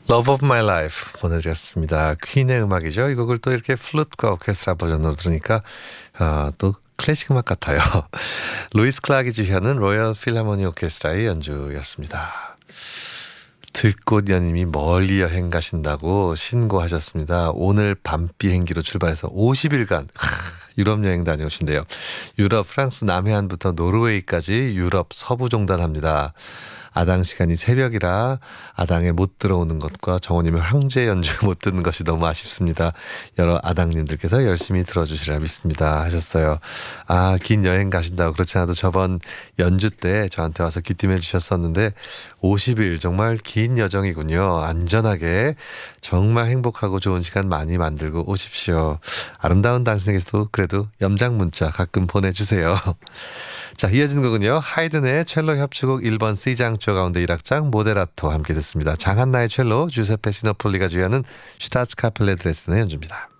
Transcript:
Love of My Life 보내드렸습니다. 퀸의 음악이죠. 이 곡을 또 이렇게 플루트과 오케스트라 버전으로 들으니까 또 클래식 음악 같아요. 루이스 클락이 지휘하는 로열 필하모니 오케스트라의 연주였습니다. 들꽃연님이 멀리 여행 가신다고 신고하셨습니다. 오늘 밤 비행기로 출발해서 50일간 유럽 여행 다녀오신대요. 유럽 프랑스 남해안부터 노르웨이까지 유럽 서부 종단합니다. 아당 시간이 새벽이라 아당에 못 들어오는 것과 정호님의 황제 연주 못 듣는 것이 너무 아쉽습니다. 여러 아당님들께서 열심히 들어주시라 믿습니다 하셨어요. 긴 여행 가신다고. 그렇지 않아도 저번 연주 때 저한테 와서 귀띔해 주셨었는데 50일 정말 긴 여정이군요. 안전하게 정말 행복하고 좋은 시간 많이 만들고 오십시오. 아름다운 당신에게서도 그래도 염장 문자 가끔 보내주세요. 자, 이어지는 곡은요. 하이든의 첼로 협주곡 1번 C장조 가운데 1악장 모데라토 함께 듣습니다. 장한나의 첼로, 주세페 시노폴리가 주의하는 슈타츠 카펠레 드레스덴의 연주입니다.